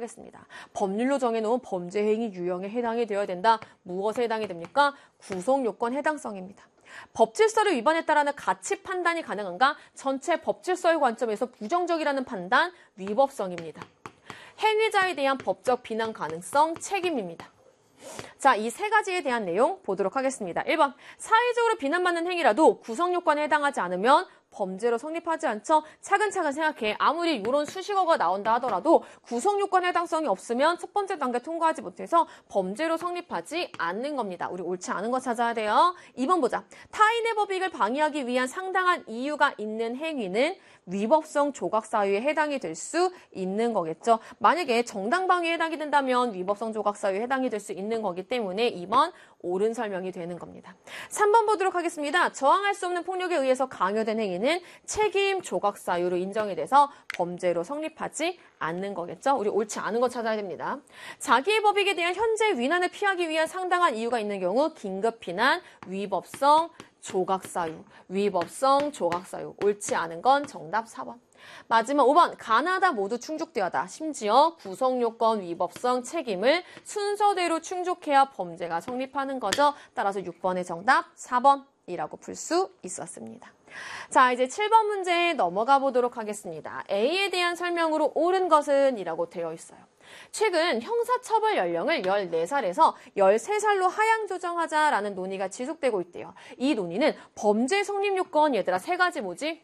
하겠습니다. 법률로 정해놓은 범죄 행위 유형에 해당이 되어야 된다. 무엇에 해당이 됩니까? 구성요건 해당성입니다. 법질서를 위반했다라는 가치 판단이 가능한가? 전체 법질서의 관점에서 부정적이라는 판단, 위법성입니다. 행위자에 대한 법적 비난 가능성, 책임입니다. 자, 이 세 가지에 대한 내용 보도록 하겠습니다. 1번, 사회적으로 비난받는 행위라도 구성요건에 해당하지 않으면 범죄로 성립하지 않죠? 차근차근 생각해. 아무리 이런 수식어가 나온다 하더라도 구성요건 해당성이 없으면 첫 번째 단계 통과하지 못해서 범죄로 성립하지 않는 겁니다. 우리 옳지 않은 거 찾아야 돼요. 2번 보자. 타인의 법익을 방해하기 위한 상당한 이유가 있는 행위는 위법성 조각 사유에 해당이 될 수 있는 거겠죠. 만약에 정당방위에 해당이 된다면 위법성 조각 사유에 해당이 될 수 있는 거기 때문에 2번 옳은 설명이 되는 겁니다. 3번 보도록 하겠습니다. 저항할 수 없는 폭력에 의해서 강요된 행위는 책임 조각 사유로 인정이 돼서 범죄로 성립하지 않는 거겠죠. 우리 옳지 않은 거 찾아야 됩니다. 자기의 법익에 대한 현재 위난을 피하기 위한 상당한 이유가 있는 경우 긴급 피난, 위법성 조각사유, 위법성 조각사유. 옳지 않은 건 정답 4번. 마지막 5번, 가나다 모두 충족되어다. 심지어 구성요건, 위법성, 책임을 순서대로 충족해야 범죄가 성립하는 거죠. 따라서 6번의 정답 4번이라고 풀 수 있었습니다. 자, 이제 7번 문제 넘어가 보도록 하겠습니다. A에 대한 설명으로 옳은 것은 이라고 되어 있어요. 최근 형사처벌 연령을 14살에서 13살로 하향 조정하자라는 논의가 지속되고 있대요. 이 논의는 범죄 성립 요건, 얘들아 세 가지 뭐지?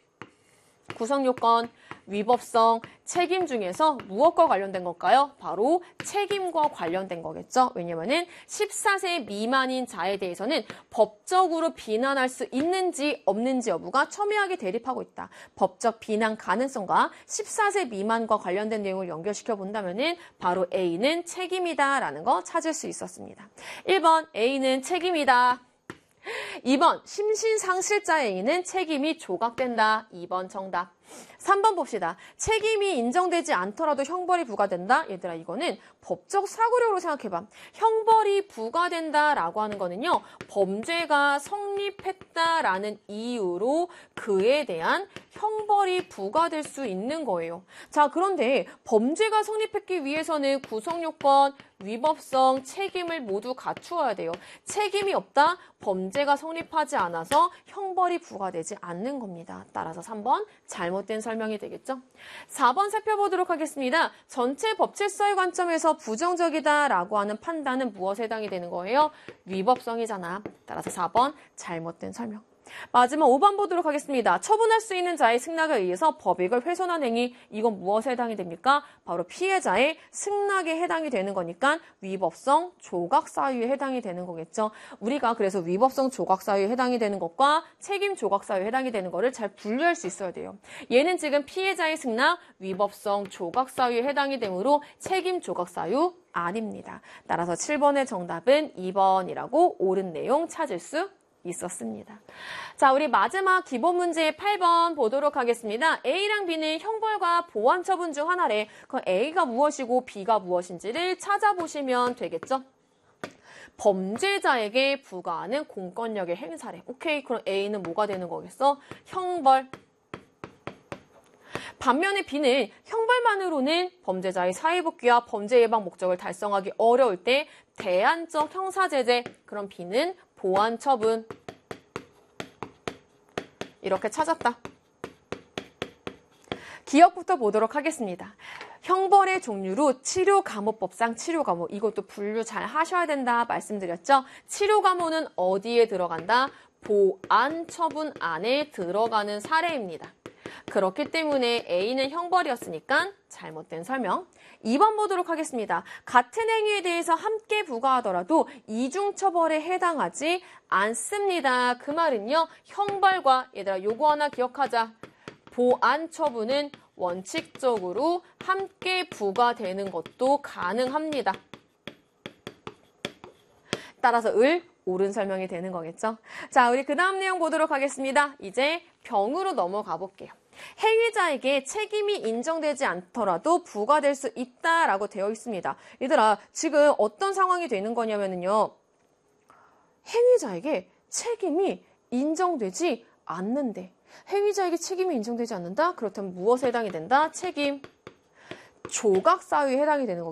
구성요건, 위법성, 책임 중에서 무엇과 관련된 걸까요? 바로 책임과 관련된 거겠죠. 왜냐면은 14세 미만인 자에 대해서는 법적으로 비난할 수 있는지 없는지 여부가 첨예하게 대립하고 있다. 법적 비난 가능성과 14세 미만과 관련된 내용을 연결시켜 본다면은 바로 A는 책임이다라는 거 찾을 수 있었습니다. 1번 A는 책임이다. 2번 심신상실자 A는 책임이 조각된다. 2번 정답. 3번 봅시다. 책임이 인정되지 않더라도 형벌이 부과된다. 얘들아 이거는 법적 사고력으로 생각해봐. 형벌이 부과된다라고 하는 거는요. 범죄가 성립했다라는 이유로 그에 대한 형벌이 부과될 수 있는 거예요. 자, 그런데 범죄가 성립했기 위해서는 구성요건, 위법성, 책임을 모두 갖추어야 돼요. 책임이 없다? 범죄가 성립하지 않아서 형벌이 부과되지 않는 겁니다. 따라서 3번 잘못된 설명이 되겠죠. 4번 살펴보도록 하겠습니다. 전체 법질서의 관점에서 부정적이다라고 하는 판단은 무엇에 해당이 되는 거예요? 위법성이잖아. 따라서 4번 잘못된 설명. 마지막 5번 보도록 하겠습니다. 처분할 수 있는 자의 승낙에 의해서 법익을 훼손한 행위, 이건 무엇에 해당이 됩니까? 바로 피해자의 승낙에 해당이 되는 거니까 위법성 조각 사유에 해당이 되는 거겠죠. 우리가 그래서 위법성 조각 사유에 해당이 되는 것과 책임 조각 사유에 해당이 되는 거를 잘 분류할 수 있어야 돼요. 얘는 지금 피해자의 승낙, 위법성 조각 사유에 해당이 되므로 책임 조각 사유 아닙니다. 따라서 7번의 정답은 2번이라고 옳은 내용 찾을 수 있었습니다. 자, 우리 마지막 기본 문제 8번 보도록 하겠습니다. A랑 B는 형벌과 보완 처분 중 하나래. 그럼 A가 무엇이고 B가 무엇인지를 찾아보시면 되겠죠? 범죄자에게 부과하는 공권력의 행사래. 오케이, 그럼 A는 뭐가 되는 거겠어? 형벌. 반면에 B는 형벌만으로는 범죄자의 사회복귀와 범죄 예방 목적을 달성하기 어려울 때 대안적 형사제재, 그럼 B는 보완 처분. 이렇게 찾았다. 기억부터 보도록 하겠습니다. 형벌의 종류로 치료감호법상 치료감호, 이것도 분류 잘 하셔야 된다 말씀드렸죠. 치료감호는 어디에 들어간다? 보안 처분 안에 들어가는 사례입니다. 그렇기 때문에 A는 형벌이었으니까 잘못된 설명. 2번 보도록 하겠습니다. 같은 행위에 대해서 함께 부과하더라도 이중처벌에 해당하지 않습니다. 그 말은요. 형벌과 얘들아 요거 하나 기억하자. 보안 처분은 원칙적으로 함께 부과되는 것도 가능합니다. 따라서 옳은 설명이 되는 거겠죠. 자, 우리 그 다음 내용 보도록 하겠습니다. 이제 병으로 넘어가 볼게요. 행위자에게 책임이 인정되지 않더라도 부과될 수 있다라고 되어 있습니다. 얘들아, 지금 어떤 상황이 되는 거냐면요. 행위자에게 책임이 인정되지 않는데. 행위자에게 책임이 인정되지 않는다? 그렇다면 무엇에 해당이 된다? 책임. 조각 사유에 해당이 되는 거겠죠.